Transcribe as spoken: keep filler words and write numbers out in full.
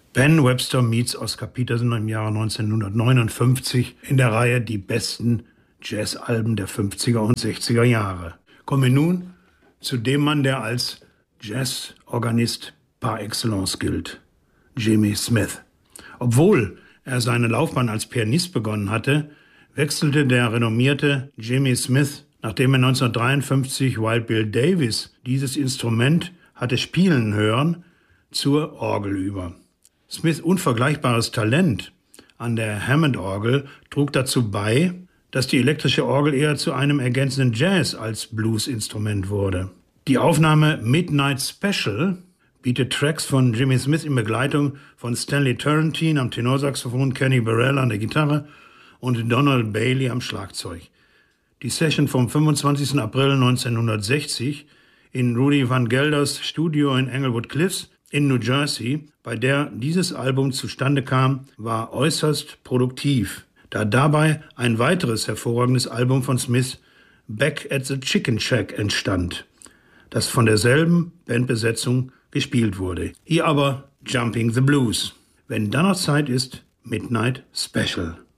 Ben Webster meets Oscar Peterson im Jahre neunzehnhundertneunundfünfzig in der Reihe Die besten Jazzalben der fünfziger und sechziger Jahre. Kommen wir nun zu dem Mann, der als Jazzorganist par excellence gilt, Jimmy Smith. Obwohl er seine Laufbahn als Pianist begonnen hatte, wechselte der renommierte Jimmy Smith, nachdem er neunzehnhundertdreiundfünfzig Wild Bill Davis dieses Instrument hatte spielen hören, zur Orgel über. Smiths unvergleichbares Talent an der Hammond-Orgel trug dazu bei, dass die elektrische Orgel eher zu einem ergänzenden Jazz- als Blues-Instrument wurde. Die Aufnahme Midnight Special bietet Tracks von Jimmy Smith in Begleitung von Stanley Turrentine am Tenorsaxophon, Kenny Burrell an der Gitarre und Donald Bailey am Schlagzeug. Die Session vom fünfundzwanzigsten April neunzehnhundertsechzig in Rudy Van Gelders Studio in Englewood Cliffs in New Jersey, bei der dieses Album zustande kam, war äußerst produktiv, da dabei ein weiteres hervorragendes Album von Smith, Back at the Chicken Shack, entstand, das von derselben Bandbesetzung gespielt wurde. Hier aber Jumping the Blues. Wenn dann noch Zeit ist, Midnight Special.